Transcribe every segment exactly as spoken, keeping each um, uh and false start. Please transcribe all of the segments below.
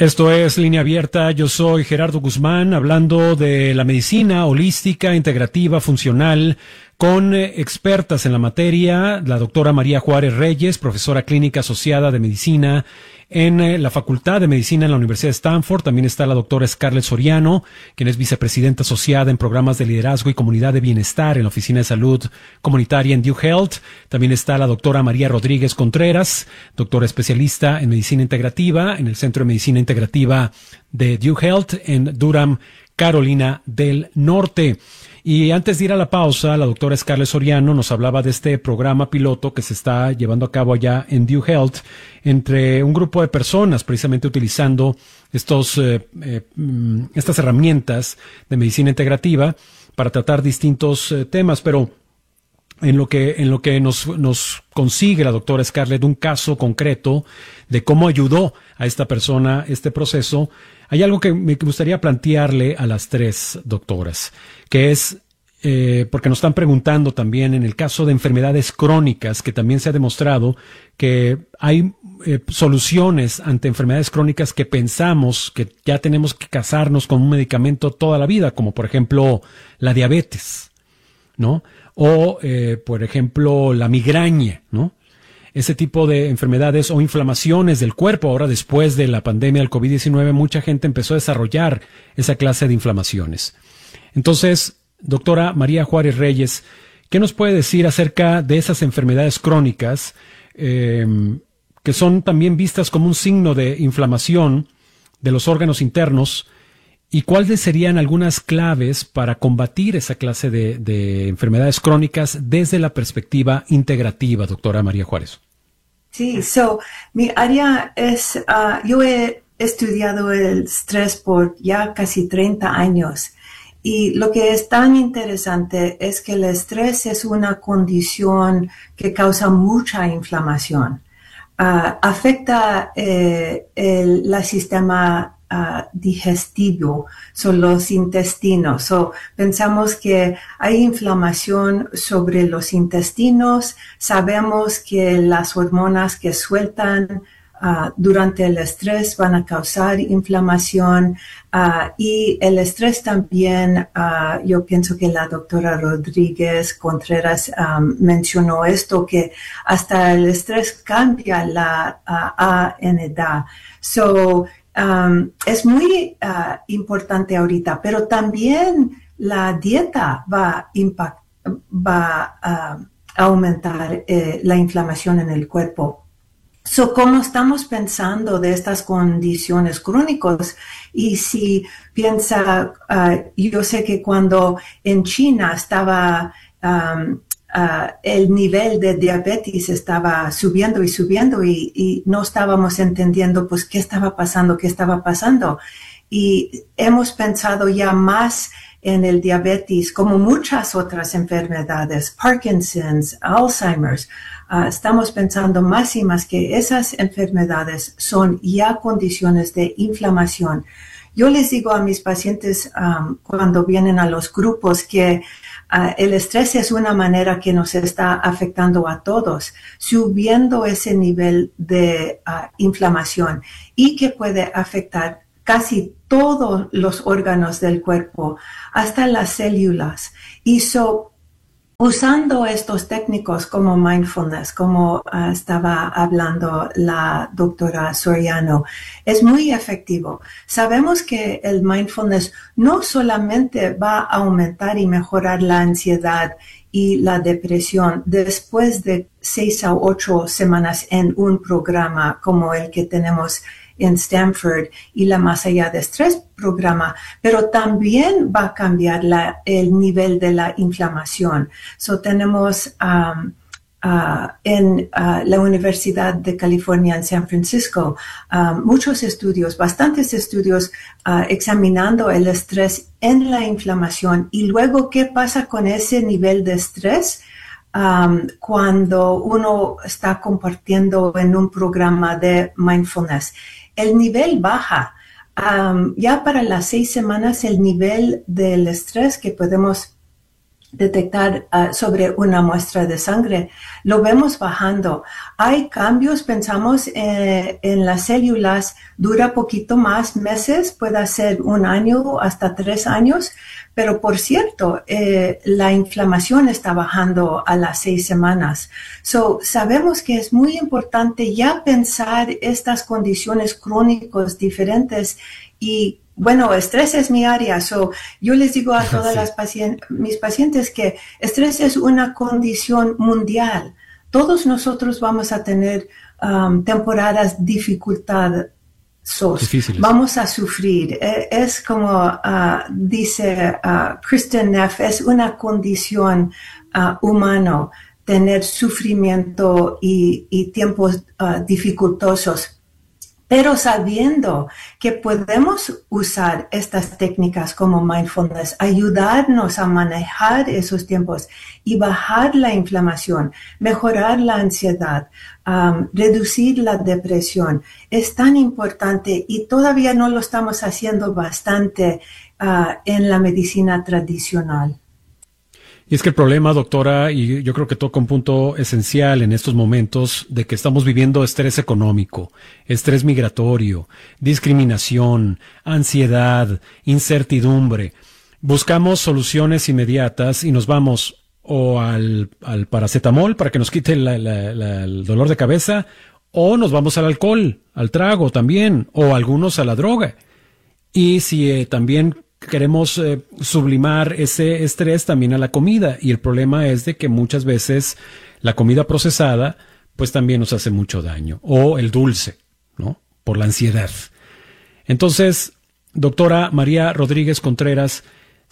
Esto es Línea Abierta, yo soy Gerardo Guzmán, hablando de la medicina holística, integrativa, funcional, con expertas en la materia, la doctora María Juárez Reyes, profesora clínica asociada de medicina en la Facultad de Medicina en la Universidad de Stanford. También está la doctora Scarlett Soriano, quien es vicepresidenta asociada en programas de liderazgo y comunidad de bienestar en la Oficina de Salud Comunitaria en Duke Health. También está la doctora María Rodríguez Contreras, doctora especialista en medicina integrativa en el Centro de Medicina Integrativa de Duke Health en Durham, Carolina del Norte. Y antes de ir a la pausa, la doctora Scarlett Soriano nos hablaba de este programa piloto que se está llevando a cabo allá en Duke Health entre un grupo de personas, precisamente utilizando estos eh, eh, estas herramientas de medicina integrativa para tratar distintos eh, temas, pero en lo que en lo que nos nos consigue la doctora Scarlett un caso concreto de cómo ayudó a esta persona este proceso. Hay algo que me gustaría plantearle a las tres doctoras, que es, eh, porque nos están preguntando también en el caso de enfermedades crónicas, que también se ha demostrado que hay eh, soluciones ante enfermedades crónicas que pensamos que ya tenemos que casarnos con un medicamento toda la vida, como por ejemplo la diabetes, ¿no? O, eh, por ejemplo, la migraña, ¿no? Ese tipo de enfermedades o inflamaciones del cuerpo. Ahora, después de la pandemia del COVID diecinueve, mucha gente empezó a desarrollar esa clase de inflamaciones. Entonces, doctora María Juárez Reyes, ¿qué nos puede decir acerca de esas enfermedades crónicas eh, que son también vistas como un signo de inflamación de los órganos internos? ¿Y cuáles serían algunas claves para combatir esa clase de, de enfermedades crónicas desde la perspectiva integrativa, doctora María Juárez? Sí, so, mi área es, uh, yo he estudiado el estrés por ya casi treinta años. Y lo que es tan interesante es que el estrés es una condición que causa mucha inflamación. Uh, afecta eh, el la sistema Uh, digestivo, son los intestinos. So, pensamos que hay inflamación sobre los intestinos. Sabemos que las hormonas que sueltan uh, durante el estrés van a causar inflamación. Uh, y el estrés también, uh, yo pienso que la doctora Rodríguez Contreras um, mencionó esto, que hasta el estrés cambia la uh, A N D A. So, Um, es muy uh, importante ahorita, pero también la dieta va, impact, va a uh, aumentar eh, la inflamación en el cuerpo. So, ¿cómo estamos pensando de estas condiciones crónicas? Y si piensa, uh, yo sé que cuando en China estaba um, Uh, el nivel de diabetes estaba subiendo y subiendo y, y no estábamos entendiendo pues qué estaba pasando, qué estaba pasando. Y hemos pensado ya más en el diabetes como muchas otras enfermedades, Parkinson's, Alzheimer's. Uh, estamos pensando más y más que esas enfermedades son ya condiciones de inflamación. Yo les digo a mis pacientes um, cuando vienen a los grupos que Uh, el estrés es una manera que nos está afectando a todos, subiendo ese nivel de uh, inflamación y que puede afectar casi todos los órganos del cuerpo, hasta las células. Y so, usando estos técnicos como mindfulness, como uh, estaba hablando la doctora Soriano, es muy efectivo. Sabemos que el mindfulness no solamente va a aumentar y mejorar la ansiedad y la depresión después de seis a ocho semanas en un programa como el que tenemos en Stanford y la Más Allá de Estrés programa, pero también va a cambiar la, el nivel de la inflamación. So, tenemos um, uh, en uh, la Universidad de California en San Francisco um, muchos estudios, bastantes estudios uh, examinando el estrés en la inflamación y luego qué pasa con ese nivel de estrés Um, cuando uno está compartiendo en un programa de mindfulness. El nivel baja. Um, ya para las seis semanas el nivel del estrés que podemos detectar uh, sobre una muestra de sangre, lo vemos bajando. Hay cambios, pensamos eh, en las células, dura poquito más, meses, puede ser un año hasta tres años, pero por cierto, eh, la inflamación está bajando a las seis semanas. So, sabemos que es muy importante ya pensar estas condiciones crónicas diferentes y bueno, estrés es mi área, so yo les digo a todas sí. las pacientes, mis pacientes que estrés es una condición mundial. Todos nosotros vamos a tener um, temporadas dificultad. Difíciles. Vamos a sufrir. Es como uh, dice uh, Kristen Neff, es una condición uh, humana tener sufrimiento y, y tiempos uh, dificultosos. Pero sabiendo que podemos usar estas técnicas como mindfulness, ayudarnos a manejar esos tiempos y bajar la inflamación, mejorar la ansiedad, um, reducir la depresión, es tan importante y todavía no lo estamos haciendo bastante uh, en la medicina tradicional. Y es que el problema, doctora, y yo creo que toca un punto esencial en estos momentos de que estamos viviendo estrés económico, estrés migratorio, discriminación, ansiedad, incertidumbre. Buscamos soluciones inmediatas y nos vamos o al, al paracetamol para que nos quite la, la, la, el dolor de cabeza, o nos vamos al alcohol, al trago también, o algunos a la droga. Y si eh, también queremos eh, sublimar ese estrés también a la comida, y el problema es de que muchas veces la comida procesada pues también nos hace mucho daño, o el dulce, ¿no? Por la ansiedad. Entonces, doctora María Rodríguez Contreras,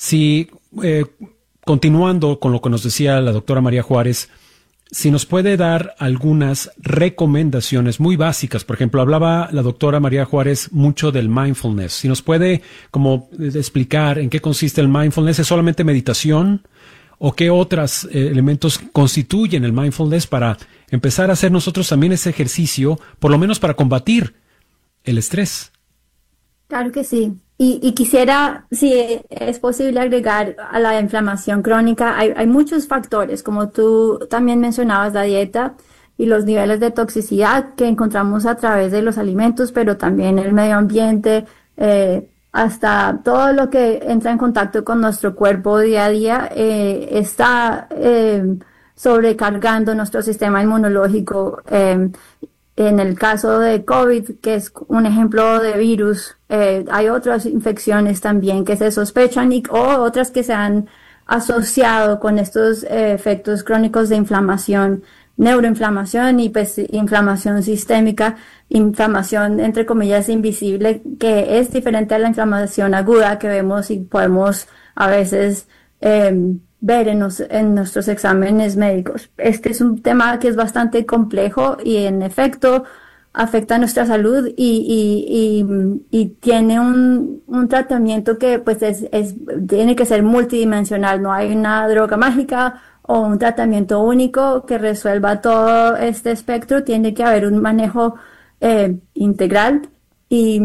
si eh, continuando con lo que nos decía la doctora María Juárez, si nos puede dar algunas recomendaciones muy básicas. Por ejemplo, hablaba la doctora María Juárez mucho del mindfulness. Si nos puede como explicar en qué consiste el mindfulness, ¿es solamente meditación? ¿O qué otros eh, elementos constituyen el mindfulness para empezar a hacer nosotros también ese ejercicio, por lo menos para combatir el estrés? Claro que sí. Y, y quisiera, si es posible, agregar a la inflamación crónica, hay, hay muchos factores, como tú también mencionabas, la dieta y los niveles de toxicidad que encontramos a través de los alimentos, pero también el medio ambiente, eh, hasta todo lo que entra en contacto con nuestro cuerpo día a día, eh, está eh, sobrecargando nuestro sistema inmunológico. Eh, En el caso de COVID, que es un ejemplo de virus, eh, hay otras infecciones también que se sospechan y, o otras que se han asociado con estos eh, efectos crónicos de inflamación, neuroinflamación y pues, inflamación sistémica, inflamación entre comillas invisible, que es diferente a la inflamación aguda que vemos y podemos a veces eh, ver en, los, en nuestros exámenes médicos. Este es un tema que es bastante complejo y en efecto afecta a nuestra salud y, y, y, y tiene un, un tratamiento que pues es, es, tiene que ser multidimensional. No hay una droga mágica o un tratamiento único que resuelva todo este espectro. Tiene que haber un manejo eh, integral y,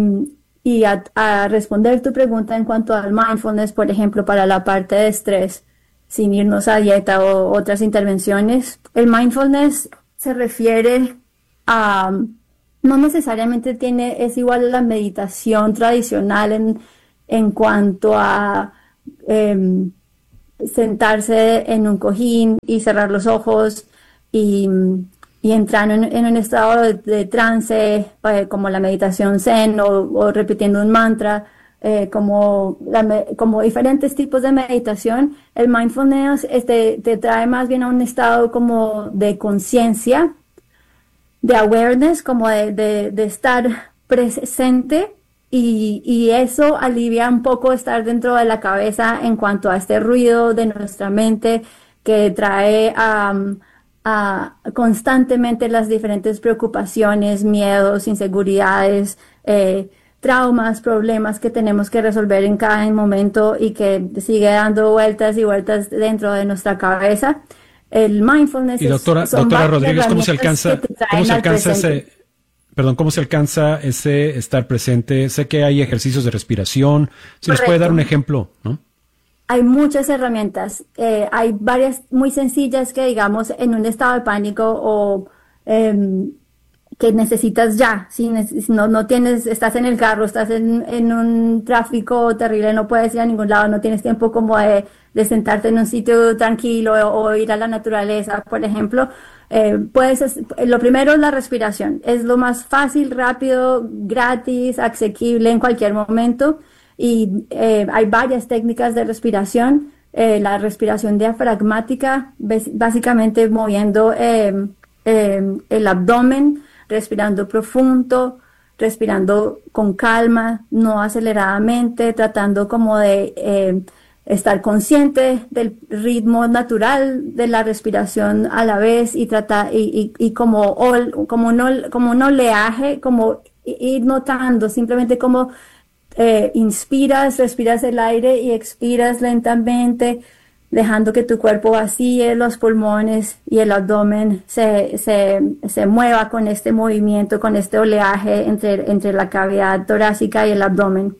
y a, a responder tu pregunta en cuanto al mindfulness, por ejemplo, para la parte de estrés, sin irnos a dieta o otras intervenciones. El mindfulness se refiere a, no necesariamente tiene, es igual a la meditación tradicional en, en cuanto a eh, sentarse en un cojín y cerrar los ojos y, y entrar en, en un estado de, de trance, eh, como la meditación zen o, o repitiendo un mantra. Eh, como, la, como diferentes tipos de meditación. El mindfulness este, te trae más bien a un estado como de conciencia, de awareness, como de, de, de estar presente, y, y eso alivia un poco estar dentro de la cabeza en cuanto a este ruido de nuestra mente que trae um, a constantemente las diferentes preocupaciones, miedos, inseguridades, eh, traumas, problemas que tenemos que resolver en cada momento y que sigue dando vueltas y vueltas dentro de nuestra cabeza. El mindfulness. Y doctora, es, doctora Rodríguez, ¿cómo se alcanza, cómo se alcanza ese, perdón, cómo se alcanza ese estar presente? Sé que hay ejercicios de respiración. Si nos puede dar un ejemplo, ¿no? hay muchas herramientas. Eh, hay varias muy sencillas que, digamos, en un estado de pánico o eh, que necesitas ya, si no, no tienes, estás en el carro, estás en, en un tráfico terrible, no puedes ir a ningún lado, no tienes tiempo como de, de sentarte en un sitio tranquilo o, o ir a la naturaleza, por ejemplo, eh, puedes, lo primero es la respiración, es lo más fácil, rápido, gratis, asequible en cualquier momento, y eh, hay varias técnicas de respiración, eh, la respiración diafragmática, básicamente moviendo eh, eh, el abdomen, respirando profundo, respirando con calma, no aceleradamente, tratando como de eh, estar consciente del ritmo natural de la respiración a la vez y tratar y, y, y como, ol, como, un ol, como un oleaje, como ir notando, simplemente como eh, inspiras, respiras el aire y expiras lentamente, dejando que tu cuerpo vacíe los pulmones y el abdomen se, se, se mueva con este movimiento, con este oleaje entre, entre la cavidad torácica y el abdomen.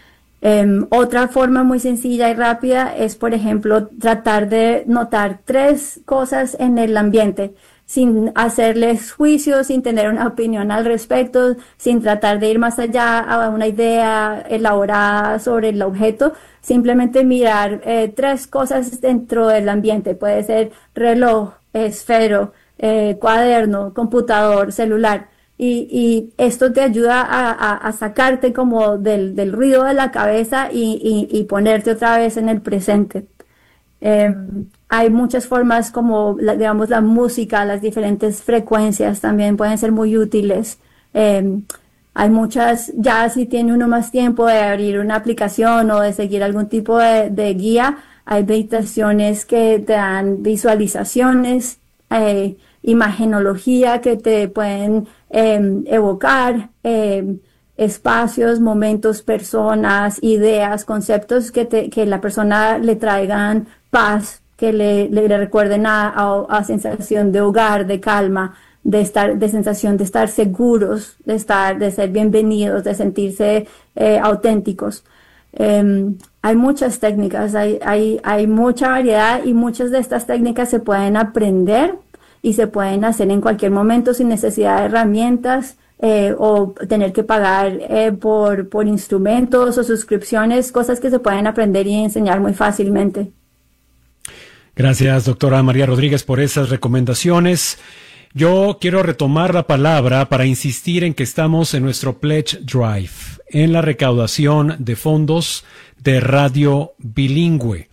Um, otra forma muy sencilla y rápida es, por ejemplo, tratar de notar tres cosas en el ambiente, sin hacerles juicios, sin tener una opinión al respecto, sin tratar de ir más allá a una idea elaborada sobre el objeto, simplemente mirar eh, tres cosas dentro del ambiente. Puede ser reloj, esfero, eh, cuaderno, computador, celular. Y, y esto te ayuda a, a, a sacarte como del, del ruido de la cabeza y, y, y ponerte otra vez en el presente. Eh, hay muchas formas como, la, digamos, la música, las diferentes frecuencias también pueden ser muy útiles. Eh, hay muchas, ya si tiene uno más tiempo de abrir una aplicación o de seguir algún tipo de, de guía, hay meditaciones que te dan visualizaciones, eh, imagenología que te pueden eh, evocar eh, espacios, momentos, personas, ideas, conceptos que, te, que la persona le traigan paz, que le, le, le recuerden a, a, a sensación de hogar, de calma, de estar, de sensación de estar seguros, de estar, de ser bienvenidos, de sentirse eh, auténticos. Eh, hay muchas técnicas, hay, hay, hay mucha variedad y muchas de estas técnicas se pueden aprender y se pueden hacer en cualquier momento sin necesidad de herramientas eh, o tener que pagar eh, por, por instrumentos o suscripciones, cosas que se pueden aprender y enseñar muy fácilmente. Gracias, doctora María Rodríguez, por esas recomendaciones. Yo quiero retomar la palabra para insistir en que estamos en nuestro Pledge Drive, en la recaudación de fondos de Radio Bilingüe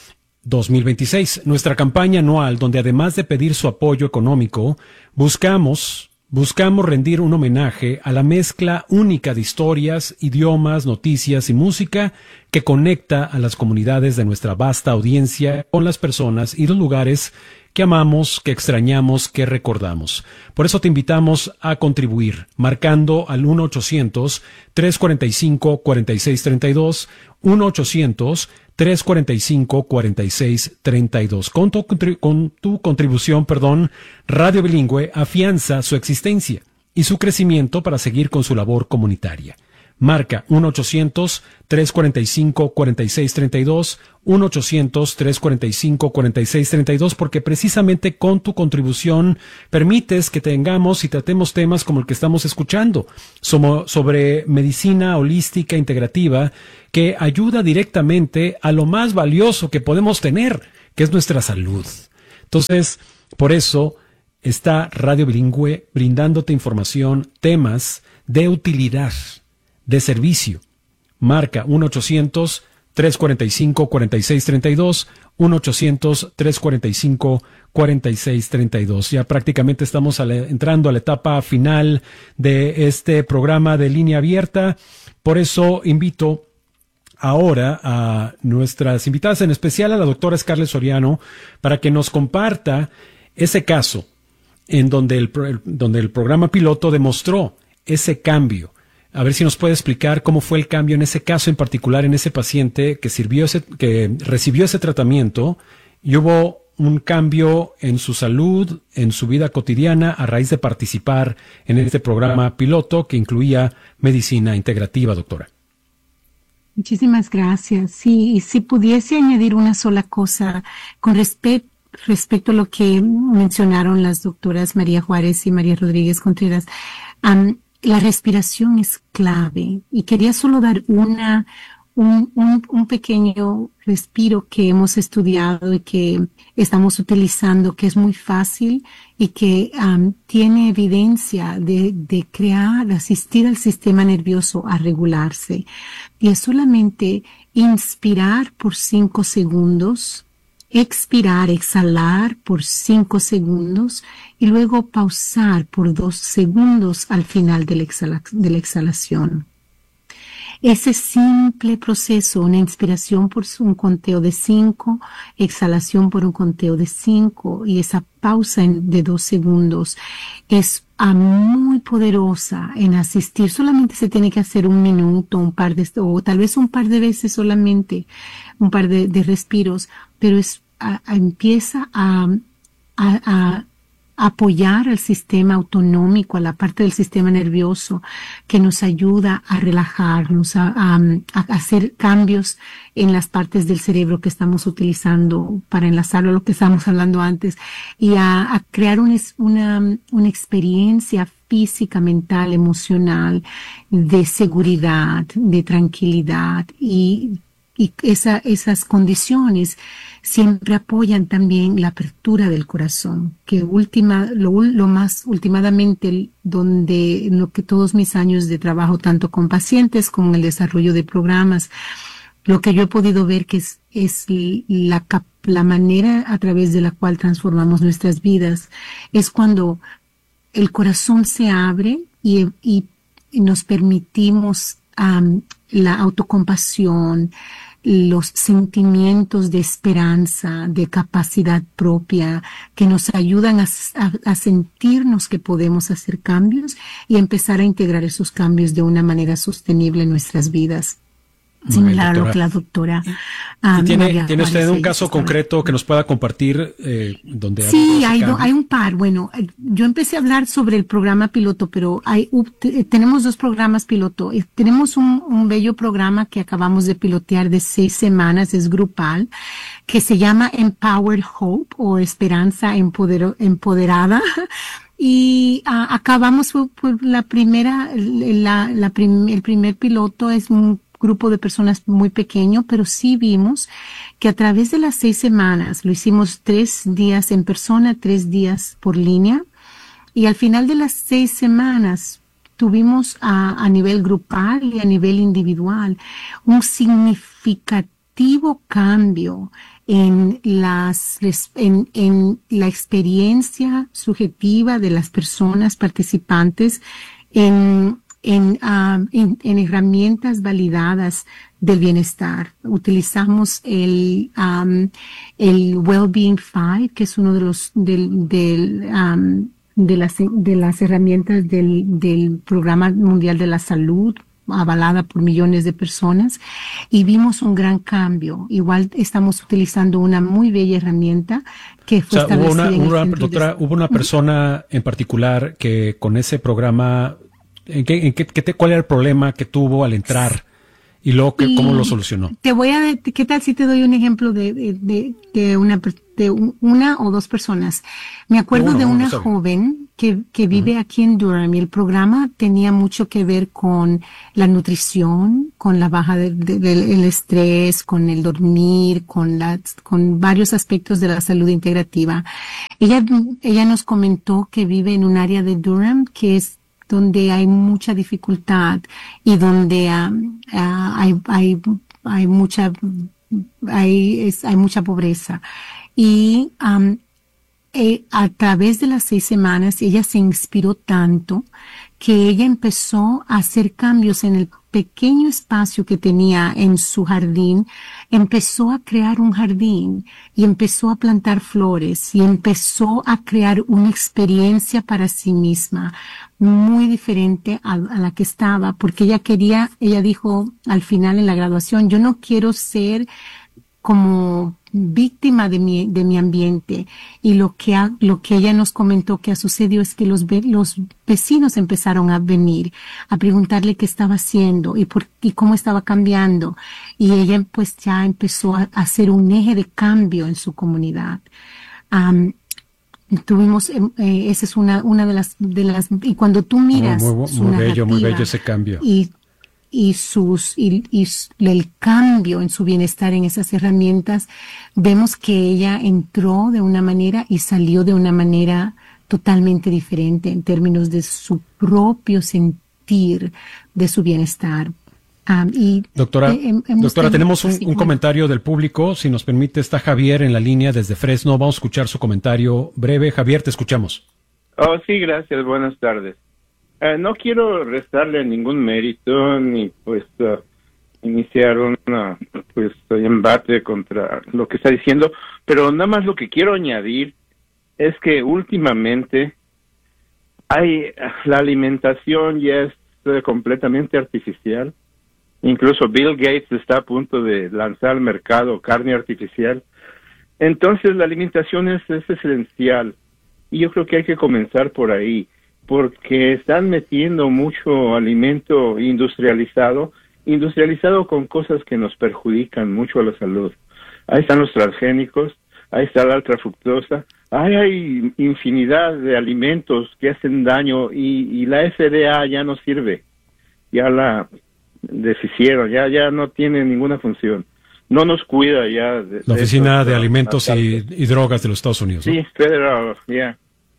dos mil veintiséis, nuestra campaña anual donde además de pedir su apoyo económico, buscamos, buscamos rendir un homenaje a la mezcla única de historias, idiomas, noticias y música que conecta a las comunidades de nuestra vasta audiencia con las personas y los lugares que amamos, que extrañamos, que recordamos. Por eso te invitamos a contribuir, marcando al uno ochocientos, tres cuarenta y cinco, cuarenta y seis treinta y dos, uno ochocientos, tres cuarenta y cinco, cuarenta y seis treinta y dos. Con tu, con tu contribución, perdón, Radio Bilingüe afianza su existencia y su crecimiento para seguir con su labor comunitaria. Marca uno ochocientos, tres cuarenta y cinco, cuarenta y seis treinta y dos, uno ochocientos, tres cuarenta y cinco, cuarenta y seis treinta y dos, porque precisamente con tu contribución permites que tengamos y tratemos temas como el que estamos escuchando, sobre medicina holística integrativa, que ayuda directamente a lo más valioso que podemos tener, que es nuestra salud. Entonces, por eso está Radio Bilingüe brindándote información, temas de utilidad, de servicio. Marca uno ochocientos, tres cuarenta y cinco, cuarenta y seis treinta y dos, uno ochocientos, tres cuarenta y cinco, cuarenta y seis treinta y dos. Ya prácticamente estamos a la, entrando a la etapa final de este programa de línea abierta. Por eso invito ahora a nuestras invitadas, en especial a la doctora Scarlett Soriano, para que nos comparta ese caso en donde el, donde el programa piloto demostró ese cambio. A ver si nos puede explicar cómo fue el cambio en ese caso en particular, en ese paciente que sirvió ese, que recibió ese tratamiento y hubo un cambio en su salud, en su vida cotidiana a raíz de participar en este programa piloto que incluía medicina integrativa, doctora. Muchísimas gracias. Sí, y si pudiese añadir una sola cosa con respecto respecto a lo que mencionaron las doctoras María Juárez y María Rodríguez Contreras, um, la respiración es clave y quería solo dar una un, un, un pequeño respiro que hemos estudiado y que estamos utilizando, que es muy fácil y que um, tiene evidencia de, de crear, de asistir al sistema nervioso a regularse. Y es solamente inspirar por cinco segundos, expirar, exhalar por cinco segundos y luego pausar por dos segundos al final de la, exhala, de la exhalación. Ese simple proceso, una inspiración por un conteo de cinco, exhalación por un conteo de cinco y esa pausa en, de dos segundos es uh, muy poderosa en asistir. Solamente se tiene que hacer un minuto, un par de, o tal vez un par de veces solamente, un par de, de respiros, pero es, uh, empieza a, a, a apoyar al sistema autonómico, a la parte del sistema nervioso que nos ayuda a relajarnos, a, a, a hacer cambios en las partes del cerebro que estamos utilizando para enlazarlo a lo que estábamos hablando antes y a, a crear un, una, una experiencia física, mental, emocional, de seguridad, de tranquilidad y, y esa, esas condiciones siempre apoyan también la apertura del corazón, que última, lo, lo más últimamente donde en lo que todos mis años de trabajo, tanto con pacientes como en el desarrollo de programas, lo que yo he podido ver que es, es la, la manera a través de la cual transformamos nuestras vidas, es cuando el corazón se abre y, y, y nos permitimos um, la autocompasión, los sentimientos de esperanza, de capacidad propia, que nos ayudan a, a, a sentirnos que podemos hacer cambios y empezar a integrar esos cambios de una manera sostenible en nuestras vidas. Similar a lo que la doctora um, ¿Tiene, ¿tiene usted un caso concreto que nos pueda compartir? Eh, donde sí, hay, do, hay un par. Bueno, yo empecé a hablar sobre el programa piloto, pero hay, uh, tenemos dos programas piloto. Tenemos un, un bello programa que acabamos de pilotear de seis semanas, es grupal, que se llama Empowered Hope o Esperanza Empoder, Empoderada. Y uh, acabamos por, por la primera, la, la prim, el primer piloto es un grupo de personas muy pequeño, pero sí vimos que a través de las seis semanas, lo hicimos tres días en persona, tres días por línea, y al final de las seis semanas tuvimos a, a nivel grupal y a nivel individual un significativo cambio en las en, en la experiencia subjetiva de las personas participantes en En, uh, en, en herramientas validadas del bienestar. Utilizamos el, um, el Wellbeing Five, que es uno de los, del, del, um, de las, de las herramientas del, del Programa Mundial de la Salud, avalada por millones de personas, y vimos un gran cambio. Igual estamos utilizando una muy bella herramienta que fue o sea, establecida hubo una, en una, el centro doctora, de... hubo una persona en particular que con ese programa, ¿en qué, en qué, qué te, cuál era el problema que tuvo al entrar y luego que, cómo lo solucionó? Te voy a, ¿qué tal si te doy un ejemplo de, de, de, de una, de una o dos personas? Me acuerdo uno, de una uno, joven que, que vive uh-huh. aquí en Durham y el programa tenía mucho que ver con la nutrición, con la baja del de, de, de, estrés, con el dormir, con la, con varios aspectos de la salud integrativa. Ella, ella nos comentó que vive en un área de Durham que es donde hay mucha dificultad y donde uh, uh, hay, hay, hay mucha, hay, es, hay mucha pobreza. Y um, eh, a través de las seis semanas ella se inspiró tanto que ella empezó a hacer cambios en el pequeño espacio que tenía en su jardín, empezó a crear un jardín y empezó a plantar flores y empezó a crear una experiencia para sí misma muy diferente a, a la que estaba, porque ella quería, ella dijo al final en la graduación, yo no quiero ser como víctima de mi, de mi ambiente. Y lo que, ha, lo que ella nos comentó que ha sucedido es que los, los vecinos empezaron a venir a preguntarle qué estaba haciendo y, por, y cómo estaba cambiando. Y ella pues ya empezó a, a hacer un eje de cambio en su comunidad. Um, Tuvimos, eh, esa es una, una de las, de las, y cuando tú miras. Muy, muy, su muy bello, muy bello ese cambio. Y, y sus, y, y el cambio en su bienestar en esas herramientas, vemos que ella entró de una manera y salió de una manera totalmente diferente en términos de su propio sentir de su bienestar. Um, y doctora, eh, doctora, tenemos un, sí, un comentario del público. Si nos permite, está Javier en la línea desde Fresno. Vamos a escuchar su comentario breve. Javier, te escuchamos. Oh, sí, gracias. Buenas tardes. Uh, no quiero restarle ningún mérito ni pues uh, iniciar un uh, pues, embate contra lo que está diciendo, pero nada más lo que quiero añadir es que últimamente hay la alimentación ya es uh, completamente artificial. Incluso Bill Gates está a punto de lanzar al mercado carne artificial. Entonces la alimentación es, es esencial. Y yo creo que hay que comenzar por ahí, porque están metiendo mucho alimento industrializado, industrializado con cosas que nos perjudican mucho a la salud. Ahí están los transgénicos, ahí está la alta fructosa, ahí hay infinidad de alimentos que hacen daño y, y la F D A ya no sirve. Ya la deshicieron, ya ya no tiene ninguna función. No nos cuida ya. De, la Oficina de, de Alimentos y, y Drogas de los Estados Unidos, ¿no? Sí, Federal, ya. Yeah.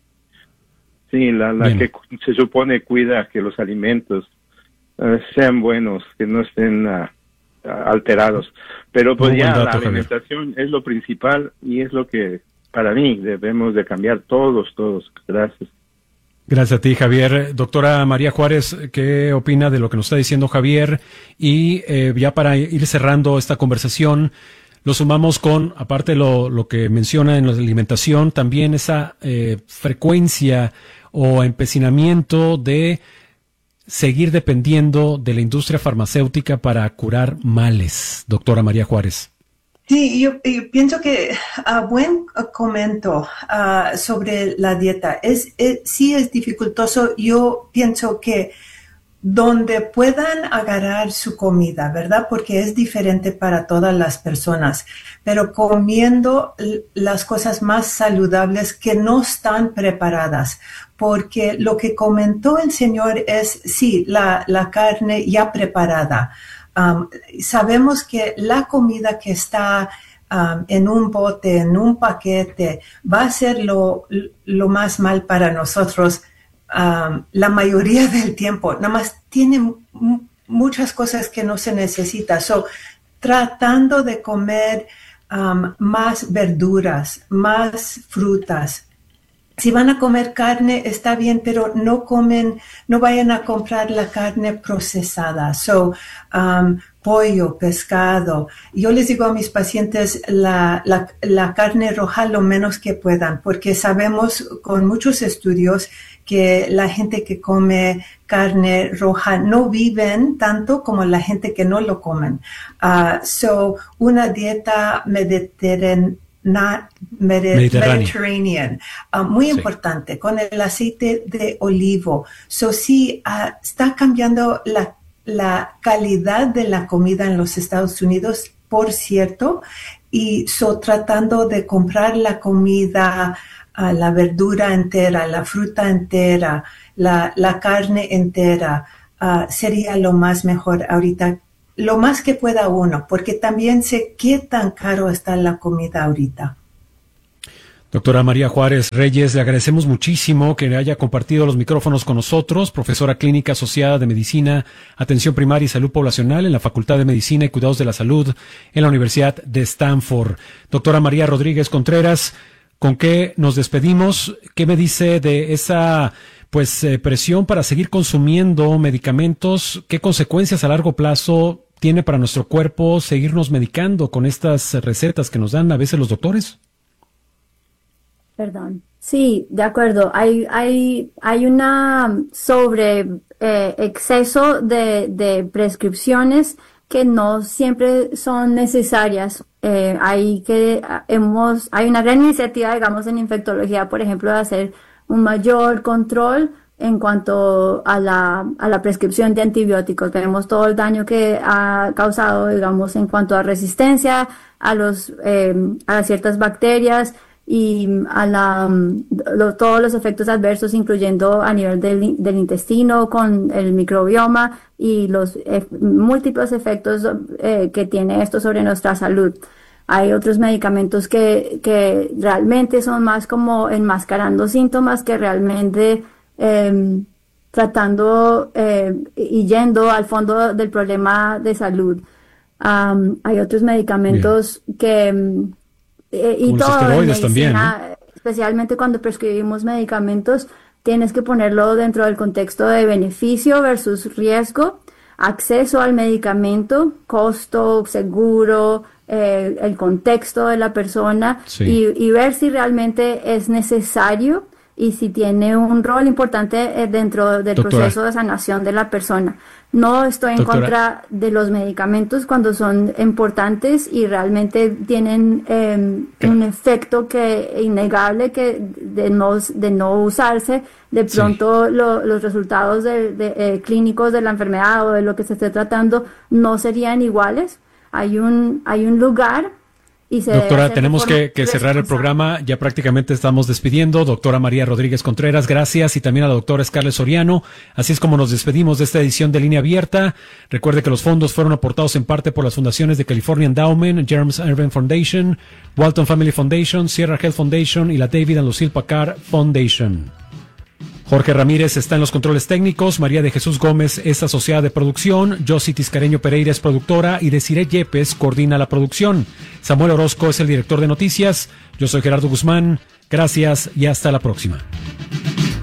Sí, la, la que se supone cuida que los alimentos uh, sean buenos, que no estén uh, alterados. Pero pues Muy ya dato, la alimentación Javier. Es lo principal y es lo que para mí debemos de cambiar todos, todos. Gracias. Gracias a ti, Javier. Doctora María Juárez, ¿qué opina de lo que nos está diciendo Javier? Y eh, ya para ir cerrando esta conversación, lo sumamos con, aparte lo, lo que menciona en la alimentación, también esa eh, frecuencia o empecinamiento de seguir dependiendo de la industria farmacéutica para curar males. Doctora María Juárez. Sí, yo, yo pienso que uh, buen uh, comento uh, sobre la dieta. Es, es sí es dificultoso. Yo pienso que donde puedan agarrar su comida, ¿verdad? Porque es diferente para todas las personas, pero comiendo las cosas más saludables que no están preparadas, porque lo que comentó el señor es, sí, la, la carne ya preparada. Um, sabemos que la comida que está um, en un bote, en un paquete, va a ser lo, lo más mal para nosotros um, la mayoría del tiempo. Nada más tiene m- muchas cosas que no se necesita. So, tratando de comer um, más verduras, más frutas. Si van a comer carne, está bien, pero no comen, no vayan a comprar la carne procesada. So, um, pollo, pescado. Yo les digo a mis pacientes la, la, la carne roja lo menos que puedan, porque sabemos con muchos estudios que la gente que come carne roja no viven tanto como la gente que no lo comen. Uh, so, una dieta mediterránea Na, Mediterráneo. Mediterranean, uh, muy sí. importante, con el aceite de olivo. So, sí, uh, está cambiando la, la calidad de la comida en los Estados Unidos, por cierto, y so, tratando de comprar la comida, uh, la verdura entera, la fruta entera, la, la carne entera, uh, sería lo más mejor ahorita. Lo más que pueda uno, porque también sé qué tan caro está la comida ahorita. Doctora María Juárez Reyes, le agradecemos muchísimo que haya compartido los micrófonos con nosotros, profesora clínica asociada de Medicina, Atención Primaria y Salud Poblacional en la Facultad de Medicina y Cuidados de la Salud en la Universidad de Stanford. Doctora María Rodríguez Contreras, ¿con qué nos despedimos? ¿Qué me dice de esa pues eh, presión para seguir consumiendo medicamentos? ¿Qué consecuencias a largo plazo tiene para nuestro cuerpo seguirnos medicando con estas recetas que nos dan a veces los doctores? Perdón. Sí, de acuerdo. Hay, hay, hay una sobre eh, exceso de, de prescripciones que no siempre son necesarias. Eh, hay que hemos hay una gran iniciativa, digamos, en infectología, por ejemplo, de hacer un mayor control en cuanto a la, a la prescripción de antibióticos. Vemos todo el daño que ha causado, digamos, en cuanto a resistencia a los eh, a ciertas bacterias y a la lo, todos los efectos adversos, incluyendo a nivel del, del intestino con el microbioma y los eh, múltiples efectos eh, que tiene esto sobre nuestra salud. Hay otros medicamentos que, que realmente son más como enmascarando síntomas que realmente eh, tratando eh, y yendo al fondo del problema de salud. Um, hay otros medicamentos Bien. que eh, y todo en medicina, también, ¿no? Especialmente cuando prescribimos medicamentos, tienes que ponerlo dentro del contexto de beneficio versus riesgo, acceso al medicamento, costo, seguro, eh, el contexto de la persona, sí. y, y ver si realmente es necesario y si tiene un rol importante dentro del Doctora. proceso de sanación de la persona. No estoy en Doctora. contra de los medicamentos cuando son importantes y realmente tienen eh, un efecto que innegable que de no, de no usarse, de pronto sí. lo, los resultados de, de, eh, clínicos de la enfermedad o de lo que se esté tratando no serían iguales. Hay un, hay un lugar. Doctora, tenemos que, que cerrar el programa, ya prácticamente estamos despidiendo. Doctora María Rodríguez Contreras, gracias, y también a la doctora Scarlett Soriano. Así es como nos despedimos de esta edición de Línea Abierta. Recuerde que los fondos fueron aportados en parte por las fundaciones de California Endowment, James Irvine Foundation, Walton Family Foundation, Sierra Health Foundation y la David and Lucille Packard Foundation. Jorge Ramírez está en los controles técnicos, María de Jesús Gómez es asociada de producción, Josie Tiscareño Pereira es productora y Desiree Yepes coordina la producción. Samuel Orozco es el director de noticias. Yo soy Gerardo Guzmán. Gracias y hasta la próxima.